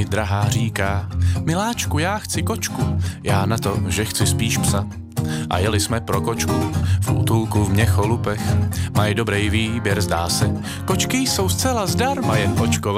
drahá říká: miláčku, já chci kočku, já na to, že chci spíš psa. A jeli jsme pro kočku v útulku v Měcholupech. Mají dobrý výběr, zdá se. Kočky jsou zcela zdarma, jen očkovat